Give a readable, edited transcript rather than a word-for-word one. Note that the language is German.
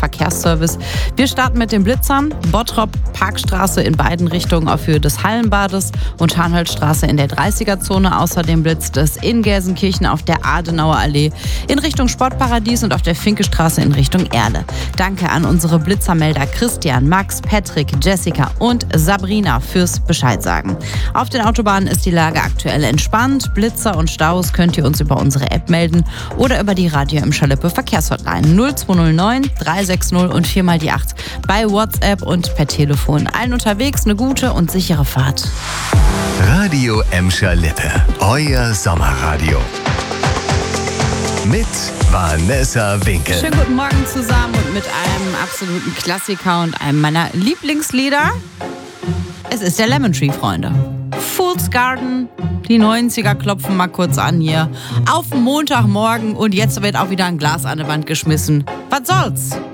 Verkehrsservice. Wir starten mit den Blitzern. Bottrop, Parkstraße in beiden Richtungen auf Höhe des Hallenbades und Hahnholzstraße in der 30er-Zone. Außerdem blitzt es in Gelsenkirchen auf der Adenauer Allee in Richtung Sportparadies und auf der Finkestraße in Richtung Erle. Danke an unsere Blitzermelder Christian, Max, Patrick, Jessica und Sabrina fürs Bescheid sagen. Auf den Autobahnen ist die Lage aktuell entspannt. Blitzer und Staus könnt ihr uns über unsere App melden oder über die Radio im Schalippe Verkehrshotline 0209 360 und 4 die 8 bei WhatsApp und per Telefon. Allen unterwegs eine gute und sichere Fahrt. Radio Emscher Lippe, euer Sommerradio. Mit Vanessa Winkel. Schönen guten Morgen zusammen und mit einem absoluten Klassiker und einem meiner Lieblingslieder. Es ist der Lemon Tree, Freunde. Fool's Garden, die 90er klopfen mal kurz an hier. Auf Montagmorgen und jetzt wird auch wieder ein Glas an die Wand geschmissen. Was soll's?